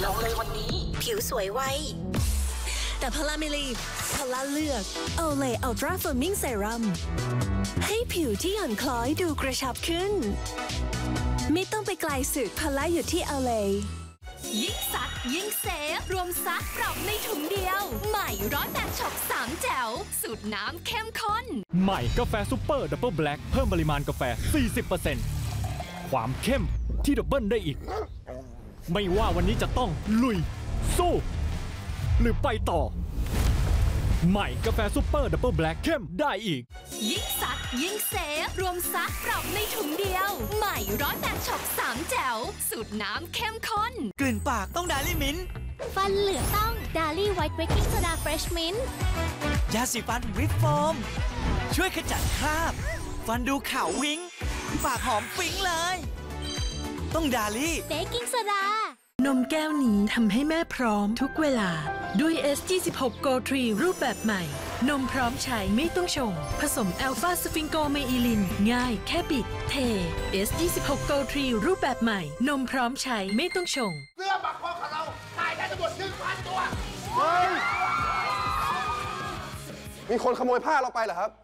ลองเลยวันนี้ผิวสวยไวแต่พลาเมลีพลาเลือกโอเลอัลตราเฟิร์มิ่งเซรั่มให้ผิวที่หย่อนคล้อยดูกระชับขึ้นไม่ต้องไปไกลสุดพลาอยู่ที่โอเลยิ่งซักยิ่งเซฟรวมซักปรับในถุงเดียวใหม่108ช็อป3แจ๋วสูตรน้ำเข้มข้นใหม่กาแฟซุปเปอร์ดับเบิลแบล็คเพิ่มปริมาณกาแฟ 40% ความเข้มที่ดับเบิลได้อีกไม่ว่าวันนี้จะต้องลุยสู้หรือไปต่อใหม่กาแฟซุปเปอร์ดับเบิลแบล็คเข้มได้อีกยิ่งซักยิ่งเซฟรวมซักปรับในถุงเดียวใหม่108ช็อป3แจ๋วสูตรน้ำเข้มข้นกลิ่นปากต้องดาลี่มิ้นท์ฟันเหลืองต้องดาลี่ไวท์เบรกกิ้งโซดาเฟรชมิ้นท์ยาสีฟันวิปโฟมช่วยขจัดคราบฟันดูขาววิ้งปากหอมปิ๊งเลยต้องดาลี่เบกกิ้งโซดานมแก้วนี้ทำให้แม่พร้อมทุกเวลาด้วย S26 Go 3 รูปแบบใหม่นมพร้อมใช้ไม่ต้องชงผสมอัลฟาสฟิงโกเมอิลินง่ายแค่บิดเท S26 Go 3 รูปแบบใหม่นมพร้อมใช้ไม่ต้องชงเสื้อบักคอของเราขายได้ทั้งหมด 1,000 ตัวเฮ้ยมีคนขโมยผ้าเราไปเหรอครับ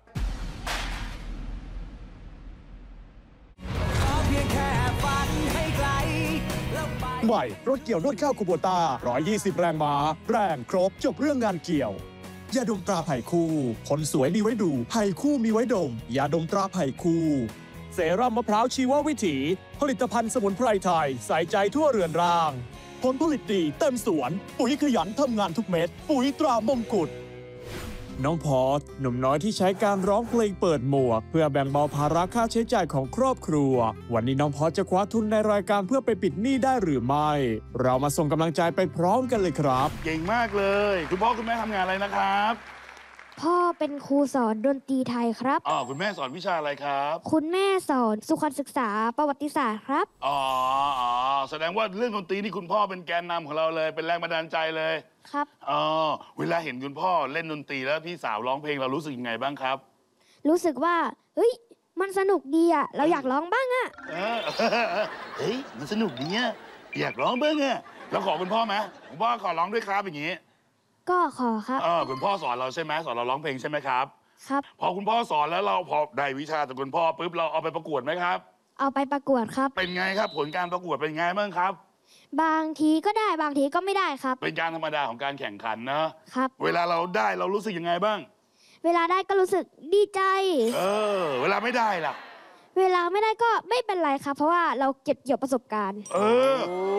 ใหม่รถเกี่ยวนวดข้าวคูโบต้า120 แรงม้าแรงครบจบเรื่องงานเกี่ยวยาดมตราไผ่คู่คนสวยมีไว้ดูไผ่คู่มีไว้ดมยาดมตราไผ่คู่เซรั่มมะพร้าวชีววิถีผลิตภัณฑ์สมุนไพรไทยใส่ใจทั่วเรือนร่างผลผลิตดีเต็มสวนปุ๋ยขยันทำงานทุกเม็ดปุ๋ยตรามงกุฎน้องพอร์ตหนุ่มน้อยที่ใช้การร้องเพลงเปิดหมวกเพื่อแบ่งเบาภาระค่าใช้จ่ายของครอบครัววันนี้น้องพอร์ตจะคว้าทุนในรายการเพื่อไปปิดหนี้ได้หรือไม่เรามาส่งกำลังใจไปพร้อมกันเลยครับเก่งมากเลยคุณพ่อคุณแม่ทำงานอะไรนะครับพ่อเป็นครูสอนดนตรีไทยครับคุณแม่สอนวิชาอะไรครับคุณแม่สอนสุขศึกษาประวัติศาสตร์ครับแสดงว่าเรื่องดนตรีนี่คุณพ่อเป็นแกนนำของเราเลยเป็นแรงบันดาลใจเลยครับเวลาเห็นคุณพ่อเล่นดนตรีแล้วพี่สาวร้องเพลงเรารู้สึกยังไงบ้างครับรู้สึกว่าเฮ้ยมันสนุกดีอ่ะเราอยากร้องบ้างอ่ะเฮ้ยมันสนุกดีอ่ะอยากร้องบ้างอ่ะเราขอคุณพ่อไหมคุณพ่อขอร้องด้วยครับอย่างนี้ก็ขอครับคุณพ่อสอนเราใช่ไหมสอนเราร้องเพลงใช่ไหมครับครับพอคุณพ่อสอนแล้วเราพอได้วิชาจากคุณพ่อปุ๊บเราเอาไปประกวดไหมครับเอาไปประกวดครับเป็นไงครับผลการประกวดเป็นไงบ้างครับบางทีก็ได้บางทีก็ไม่ได้ครับเป็นการธรรมดาของการแข่งขันนะครับเวลาเราได้เรารู้สึกยังไงบ้างเวลาได้ก็รู้สึกดีใจเวลาไม่ได้ล่ะเวลาไม่ได้ก็ไม่เป็นไรครับเพราะว่าเราเก็บเกี่ยวประสบการณ์